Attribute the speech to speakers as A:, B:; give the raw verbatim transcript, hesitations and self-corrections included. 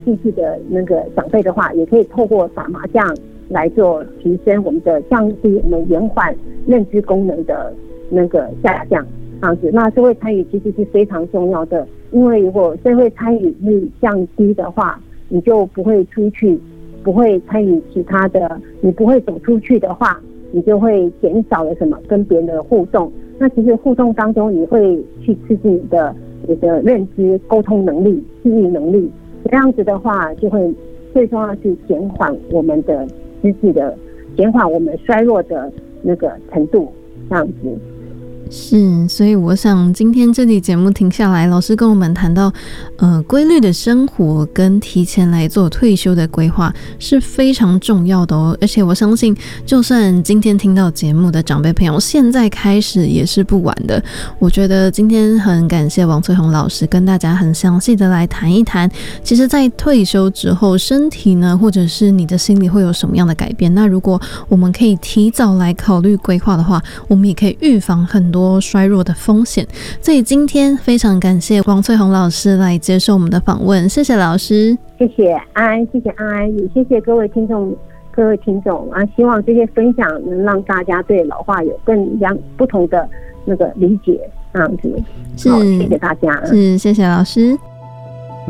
A: 兴趣的那个长辈的话，也可以透过打麻将来做提升我们的降低我们延缓认知功能的那个下降。这样子，那社会参与其实是非常重要的，因为如果社会参与率降低的话，你就不会出去，不会参与其他的，你不会走出去的话，你就会减少了什么跟别人的互动。那其实互动当中，你会去刺激你的你的认知、沟通能力、适应能力。这样子的话，就会最重要是减缓我们的失智的，减缓我们衰弱的那个程度。这样子。
B: 是，所以我想今天这期节目停下来，老师跟我们谈到呃规律的生活跟提前来做退休的规划是非常重要的哦。而且我相信就算今天听到节目的长辈朋友现在开始也是不晚的。我觉得今天很感谢王翠红老师跟大家很详细的来谈一谈，其实在退休之后身体呢或者是你的心理会有什么样的改变，那如果我们可以提早来考虑规划的话，我们也可以预防很多衰弱的风险。所以今天非常感谢王翠红老师来接受我们的访问，谢谢老师。
A: 谢谢安安，谢谢安安，也谢谢各位听众各位听众啊！希望这些分享能让大家对老化有更两不同的那个理解，这样子。
B: 是，
A: 好，谢谢大家。
B: 是，谢谢老师。